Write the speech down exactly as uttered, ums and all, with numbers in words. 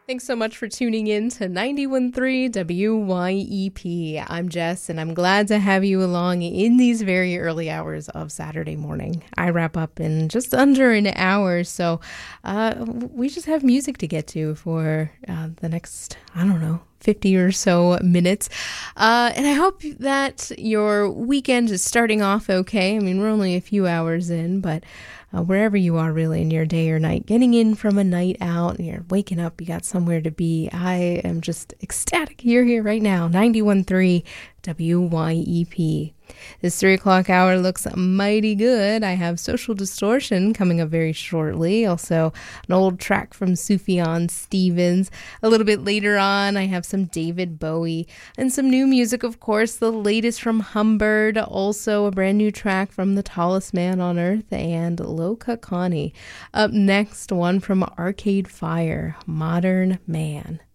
Thanks so much for tuning in to ninety-one point three W Y E P. I'm Jess, and I'm glad to have you along in these very early hours of Saturday morning. I wrap up in just under an hour, so uh, we just have music to get to for uh, the next, I don't know, fifty or so minutes. Uh, and I hope that your weekend is starting off okay. I mean, we're only a few hours in, but uh, wherever you are really in your day or night, getting in from a night out, and you're waking up, you got somewhere to be. I am just ecstatic you're here right now. ninety-one point three W Y E P. This three o'clock hour looks mighty good. I have Social Distortion coming up very shortly. Also, an old track from Sufjan Stevens. A little bit later on, I have some David Bowie and some new music, of course. The latest from Humbird. Also, a brand new track from The Tallest Man on Earth and Loka Connie. Up next, one from Arcade Fire, Modern Man.